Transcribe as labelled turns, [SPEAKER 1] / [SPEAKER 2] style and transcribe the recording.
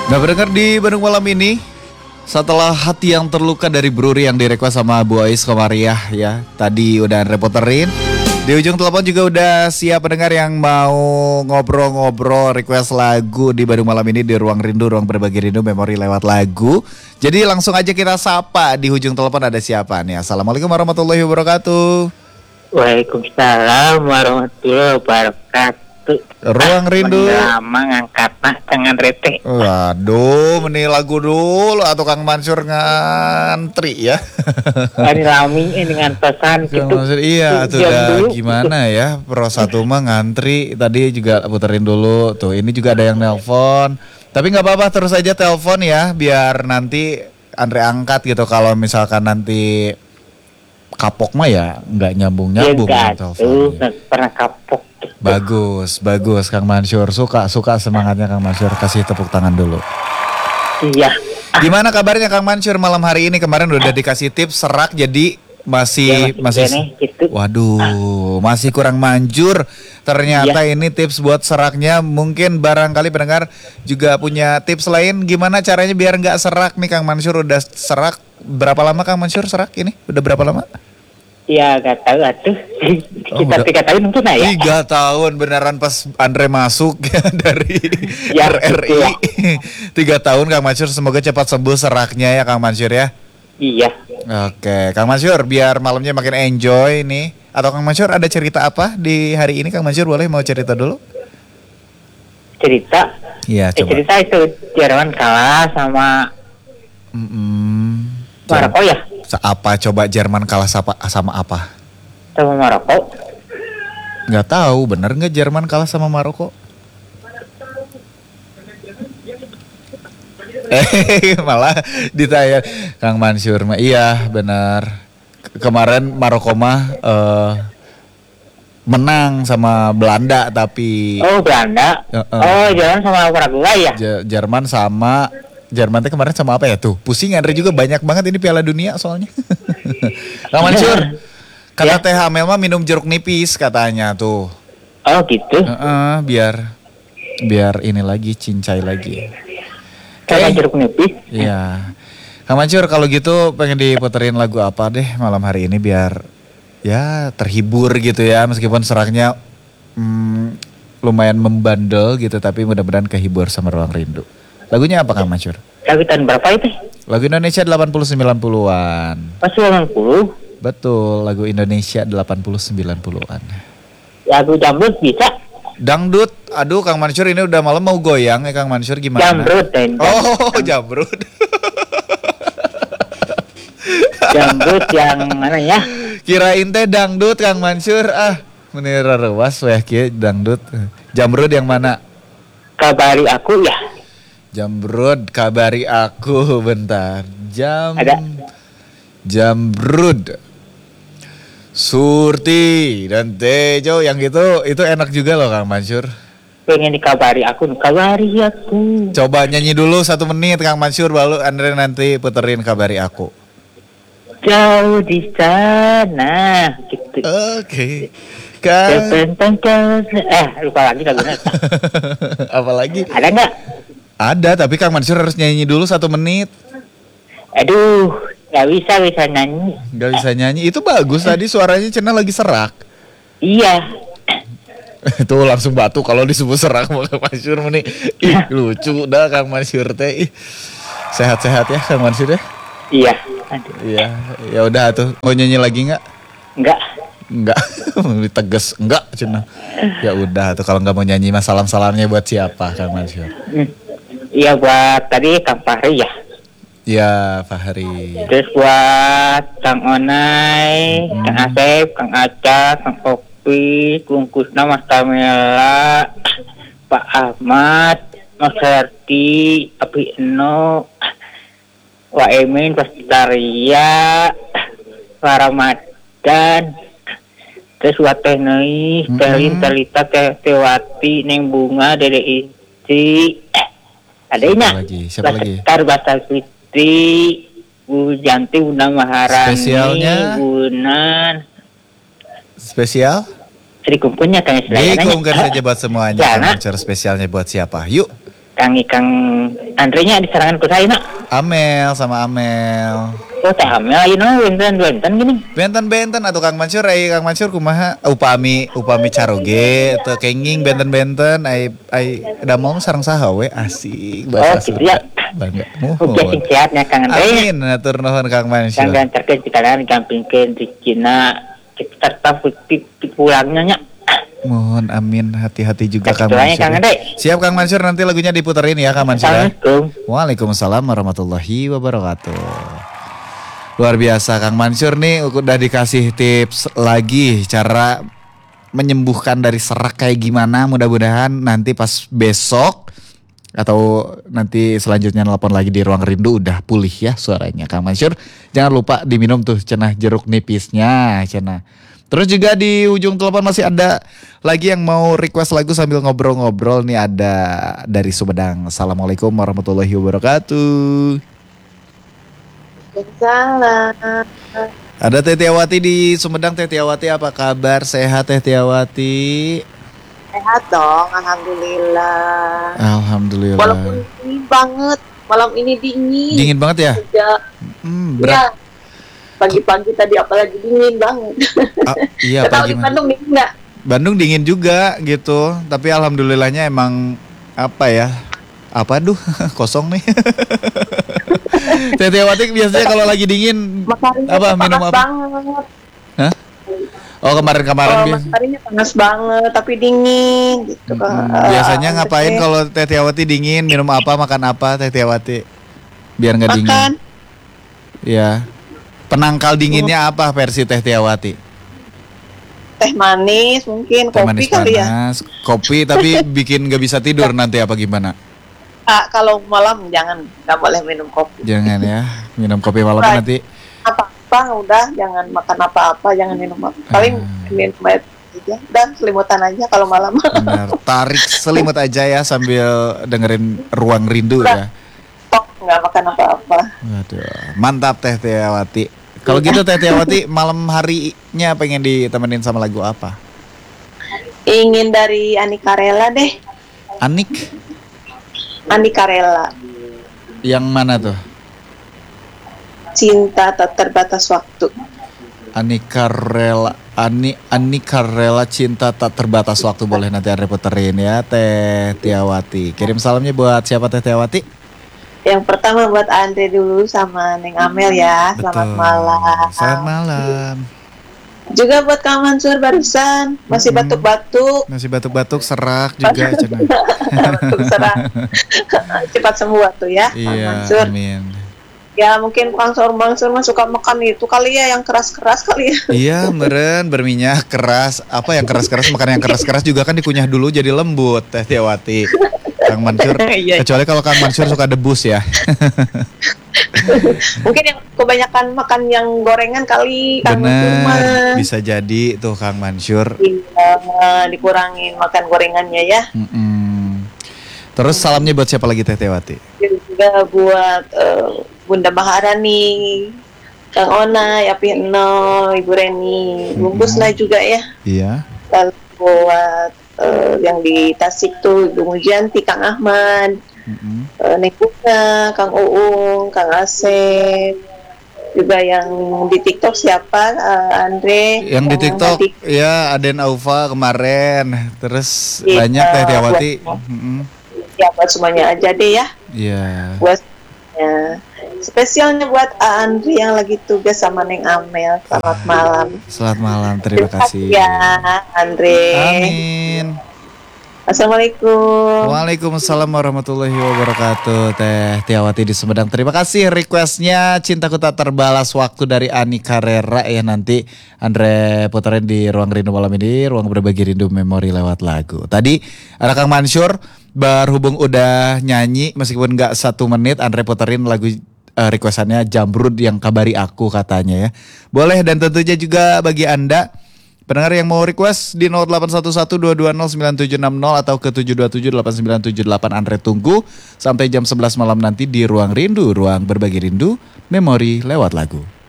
[SPEAKER 1] Nah, pendengar di Bandung Malam ini, setelah hati yang terluka dari Bruri yang direkwest sama Bu Ais Komariah ya, tadi udah reporterin. Di ujung telepon juga udah siap pendengar yang mau ngobrol-ngobrol request lagu di Bandung Malam ini di Ruang Rindu, Ruang Berbagi Rindu Memori lewat lagu. Jadi langsung aja kita sapa, di ujung telepon ada siapa nih? Assalamualaikum warahmatullahi wabarakatuh.
[SPEAKER 2] Waalaikumsalam warahmatullahi wabarakatuh.
[SPEAKER 1] Ruang Rindu.
[SPEAKER 2] Lama ngangkatna jangan rete.
[SPEAKER 1] Waduh, meni lagu dulu atau Kang Mansur ngantri ya.
[SPEAKER 2] Hari lami dengan pesan gitu.
[SPEAKER 1] Iya, tuh udah gimana ya? Pro satu mah ngantri. Tadi juga puterin dulu. Tuh, ini juga ada yang nelpon. Tapi nggak apa-apa, terus aja telepon ya, biar nanti Andre angkat gitu. Kalau misalkan nanti kapok mah ya nggak nyambung-nyambung
[SPEAKER 2] ya,
[SPEAKER 1] teleponnya.
[SPEAKER 2] Pernah kapok.
[SPEAKER 1] Bagus Kang Mansur, suka semangatnya Kang Mansur. Kasih tepuk tangan dulu.
[SPEAKER 2] Iya.
[SPEAKER 1] Gimana kabarnya Kang Mansur malam hari ini? Kemarin udah dikasih tips serak jadi masih
[SPEAKER 2] gitu.
[SPEAKER 1] Waduh, masih kurang manjur. Ternyata ini tips buat seraknya. Mungkin barangkali pendengar juga punya tips lain. Gimana caranya biar nggak serak nih Kang Mansur? Udah serak berapa lama Kang Mansur serak ini? Udah berapa lama?
[SPEAKER 2] Ya gak tahu atuh. Kita 3 tahun mungkin ya.
[SPEAKER 1] 3 tahun beneran pas Andre masuk ya, dari
[SPEAKER 2] ya,
[SPEAKER 1] RRI ya. 3 tahun Kang Mansur, semoga cepat sembuh seraknya ya Kang Mansur ya.
[SPEAKER 2] Iya.
[SPEAKER 1] Oke Kang Mansur, biar malamnya makin enjoy nih. Atau Kang Mansur ada cerita apa di hari ini Kang Mansur, boleh mau cerita dulu?
[SPEAKER 2] Cerita?
[SPEAKER 1] Iya coba.
[SPEAKER 2] Cerita itu Jerman kalah sama Maroko ya?
[SPEAKER 1] Apa coba Jerman kalah sama apa?
[SPEAKER 2] Sama Maroko.
[SPEAKER 1] Nggak tahu, bener nggak Jerman kalah sama Maroko? Malah ditanya Kang Mansur mah iya benar. Kemarin Maroko mah menang sama Belanda tapi.
[SPEAKER 2] Oh Belanda. Jerman sama Paraguay ya?
[SPEAKER 1] Jerman teh kemarin sama apa ya tuh? Pusing Andre juga banyak banget ini Piala Dunia soalnya. Kang Mansur, kata Teh Hamel mah minum jeruk nipis katanya tuh.
[SPEAKER 2] Oh gitu.
[SPEAKER 1] Biar ini lagi cincai lagi.
[SPEAKER 2] Kayak jeruk nipis.
[SPEAKER 1] Iya. Kang Mansur kalau gitu pengen diputerin lagu apa deh malam hari ini biar ya terhibur gitu ya, meskipun seraknya lumayan membandel gitu, tapi mudah-mudahan kehibur sama Ruang Rindu. Lagunya apa Kang Mansur?
[SPEAKER 2] Lagu tahun berapa itu?
[SPEAKER 1] Lagu Indonesia 80-90-an.
[SPEAKER 2] Pas 90?
[SPEAKER 1] Betul, lagu Indonesia 80-90-an.
[SPEAKER 2] Lagu dangdut bisa?
[SPEAKER 1] Dangdut, aduh Kang Mansur ini udah malam mau goyang ya Kang Mansur gimana?
[SPEAKER 2] Jambrut.
[SPEAKER 1] Jambrut.
[SPEAKER 2] Jambrut yang mana ya?
[SPEAKER 1] Kirain teh dangdut Kang Mansur, menir rewas weh kieu dangdut. Jambrut yang mana?
[SPEAKER 2] Kabari aku ya.
[SPEAKER 1] Jambrud, kabari aku bentar. Jambrud. Surti dan Tejo yang itu enak juga loh Kang Mansur.
[SPEAKER 2] Pengen kabari aku.
[SPEAKER 1] Coba nyanyi dulu 1 menit Kang Mansur, baru Andre nanti puterin kabari aku.
[SPEAKER 2] Jauh di sana gitu.
[SPEAKER 1] Oke.
[SPEAKER 2] Lupa lagi lagunya.
[SPEAKER 1] Apa lagi?
[SPEAKER 2] Ada nggak?
[SPEAKER 1] Ada, tapi Kang Mansur harus nyanyi dulu 1 menit.
[SPEAKER 2] Aduh, nggak bisa nyanyi.
[SPEAKER 1] Nggak bisa nyanyi, itu bagus tadi suaranya Cena lagi serak.
[SPEAKER 2] Iya.
[SPEAKER 1] Itu langsung batuk kalau disebut serak sama Kang Mansur nih. Lucu dah Kang Mansur teh. Sehat-sehat ya Kang Mansur ya.
[SPEAKER 2] Iya.
[SPEAKER 1] Iya, ya udah tuh. Mau nyanyi lagi nggak? Enggak. Tegas enggak Cina. Ya udah tuh, kalau nggak mau nyanyi mah salamnya buat siapa Kang Mansur?
[SPEAKER 2] Iya buat tadi Kang Fahri ya.
[SPEAKER 1] Iya Fahri.
[SPEAKER 2] Terus buat Kang Onai, Kang Asep, Kang Aca, Kang Opi, Kungkusna, Mas Tamela, Pak Ahmad, Mas Herti, Api Eno, Wak Emin, Pastaria, Pak Ramadan. Terus buat Teh Neis, Telin, Telita, Tewati, Neng Bunga, Dede Isi. Adanya.
[SPEAKER 1] Siapa lagi?
[SPEAKER 2] Sekitar Batal Fitri, Bu Janti, Bunda Maharani.
[SPEAKER 1] Spesialnya?
[SPEAKER 2] Bunan.
[SPEAKER 1] Spesial?
[SPEAKER 2] Dikumpulnya kan istilahnya.
[SPEAKER 1] Dikumpulkan saja buat semuanya. Acara spesialnya buat siapa? Yuk.
[SPEAKER 2] Kang Andre-nya diserangan ke saya nak.
[SPEAKER 1] Amel sama Amel.
[SPEAKER 2] Oh teh Amel ayeuna benten gini.
[SPEAKER 1] Benten atau Kang Mansur kumaha upami caroge teu kenging benten ai da mau sareng saha we asik bahasa
[SPEAKER 2] gitu ya.
[SPEAKER 1] Bangga.
[SPEAKER 2] Oke sing sehatnya Kang Andre.
[SPEAKER 1] Amin atur nuhun Kang Mansur.
[SPEAKER 2] Kang gantarkeun pitaran gampingkeun rezekina serta pulangnya nya.
[SPEAKER 1] Mohon amin, hati-hati juga Kang
[SPEAKER 2] Doanya,
[SPEAKER 1] Mansur.
[SPEAKER 2] Kang Andre.
[SPEAKER 1] Siap Kang Mansur, nanti lagunya diputerin ya Kang Mansur.
[SPEAKER 2] Assalamualaikum.
[SPEAKER 1] Waalaikumsalam warahmatullahi wabarakatuh. Luar biasa Kang Mansur nih udah dikasih tips lagi cara menyembuhkan dari serak kayak gimana. Mudah-mudahan nanti pas besok atau nanti selanjutnya nelpon lagi di ruang rindu udah pulih ya suaranya Kang Mansur. Jangan lupa diminum tuh cenah jeruk nipisnya cenah. Terus juga di ujung telepon masih ada lagi yang mau request lagu sambil ngobrol-ngobrol nih, ada dari Sumedang. Assalamualaikum warahmatullahi wabarakatuh.
[SPEAKER 3] Salam.
[SPEAKER 1] Ada Teh Tiawati di Sumedang. Teh Tiawati apa kabar? Sehat Teh Tiawati?
[SPEAKER 3] Sehat dong, alhamdulillah.
[SPEAKER 1] Alhamdulillah.
[SPEAKER 3] Walaupun dingin banget, malam ini dingin.
[SPEAKER 1] Dingin banget ya?
[SPEAKER 3] Ya,
[SPEAKER 1] Berat.
[SPEAKER 3] pagi-pagi tadi apalagi dingin banget.
[SPEAKER 1] Iya
[SPEAKER 3] Tahu
[SPEAKER 1] pagi.
[SPEAKER 3] di Bandung dingin nggak?
[SPEAKER 1] Bandung dingin juga gitu. Tapi alhamdulillahnya emang apa ya? Apa kosong nih. Teh Tiawati biasanya kalau lagi dingin
[SPEAKER 3] Mataharinya
[SPEAKER 1] apa minum
[SPEAKER 3] panas
[SPEAKER 1] apa?
[SPEAKER 3] banget.
[SPEAKER 1] Hah? Oh kemarin-kemarin
[SPEAKER 3] Mataharinya panas banget, tapi dingin gitu.
[SPEAKER 1] Biasanya ngapain kalau Teh Tiawati dingin? Minum apa? Makan apa Teh Tiawati? Biar nggak dingin.
[SPEAKER 3] Makan.
[SPEAKER 1] Ya. Penangkal dinginnya apa versi Teh Tiawati?
[SPEAKER 3] Teh manis mungkin,
[SPEAKER 1] Teh
[SPEAKER 3] kopi
[SPEAKER 1] manis
[SPEAKER 3] kali ya.
[SPEAKER 1] panas, kopi tapi bikin nggak bisa tidur nanti apa gimana?
[SPEAKER 3] Kalau malam nggak boleh minum kopi.
[SPEAKER 1] Jangan ya, minum kopi malam
[SPEAKER 3] Right.
[SPEAKER 1] nanti.
[SPEAKER 3] Apa udah jangan makan apa-apa, jangan minum apa. Paling minum air aja dan selimutan aja kalau malam.
[SPEAKER 1] Benar, tarik selimut aja ya sambil dengerin Ruang Rindu ya.
[SPEAKER 3] Nggak makan apa-apa.
[SPEAKER 1] Waduh, mantap Teh Tiawati. Kalau gitu Teh Tiawati malam harinya pengen ditemenin sama lagu apa?
[SPEAKER 3] Ingin dari Anika Rela deh.
[SPEAKER 1] Anik?
[SPEAKER 3] Anika Rela.
[SPEAKER 1] Yang mana tuh?
[SPEAKER 3] Cinta tak terbatas waktu.
[SPEAKER 1] Anika Rela cinta tak terbatas waktu. Boleh nanti Andre puterin ya Teh Tiawati. Kirim salamnya buat siapa Teh Tiawati?
[SPEAKER 3] Yang pertama buat Andre dulu sama Neng Amel ya. Selamat malam.
[SPEAKER 1] Selamat malam.
[SPEAKER 3] Juga buat Kang Mansur barusan masih batuk-batuk.
[SPEAKER 1] Masih batuk-batuk, serak juga cenah.
[SPEAKER 3] Batuk serak. Cepat sembuh tuh ya Kang
[SPEAKER 1] Iya,
[SPEAKER 3] Mansur.
[SPEAKER 1] amin.
[SPEAKER 3] Ya mungkin Kang Mansur mah suka makan itu kali ya, yang keras-keras kali ya.
[SPEAKER 1] Iya, meren berminyak keras. Apa yang keras-keras, makan yang keras-keras juga kan dikunyah dulu jadi lembut Teh Tiawati. Kang Mansur,
[SPEAKER 3] Iya.
[SPEAKER 1] kecuali kalau Kang Mansur suka debus ya.
[SPEAKER 3] Mungkin yang kebanyakan makan yang gorengan kali Kang Mansur mah.
[SPEAKER 1] Bener, bisa jadi tuh Kang Mansur.
[SPEAKER 3] Iya, dikurangin makan gorengannya ya.
[SPEAKER 1] Terus salamnya buat siapa lagi Teh Tiawati?
[SPEAKER 3] Juga buat Bunda Maharani, Kang Ona, Yapi Eno, Ibu Reni, Bungkuslah juga ya.
[SPEAKER 1] Iya.
[SPEAKER 3] Lalu buat yang di Tasik tuh Ibu Mujanti, Kang Ahmad, Neng Bunga, Kang Uung, Kang Asep. Juga yang di TikTok siapa? Andre.
[SPEAKER 1] Yang di TikTok ya Aden Aufa kemarin. Terus banyak Teh Tiawati.
[SPEAKER 3] Ya buat semuanya aja deh ya.
[SPEAKER 1] Iya.
[SPEAKER 3] Buat spesialnya buat Andre yang lagi tugas sama Neng Amel. Selamat malam.
[SPEAKER 1] Selamat malam, terima kasih.
[SPEAKER 3] Ya Andre.
[SPEAKER 1] Amin.
[SPEAKER 3] Assalamualaikum.
[SPEAKER 1] Waalaikumsalam warahmatullahi wabarakatuh. Teh Tiawati di Sumedang. Terima kasih requestnya Cintaku Tak Terbalas Waktu dari Anika Rela ya. Nanti Andre puterin di Ruang Rindu malam ini, ruang berbagi rindu memori lewat lagu. Tadi ada Kang Mansur berhubung udah nyanyi meskipun gak 1 menit, Andre puterin lagu requestannya Jamrud yang Kabari Aku katanya ya. Boleh, dan tentunya juga bagi Anda pendengar yang mau request di 0811-220-9760 atau ke 727-8978, Andre tunggu sampai jam 11 malam nanti di Ruang Rindu, ruang berbagi rindu, memori lewat lagu.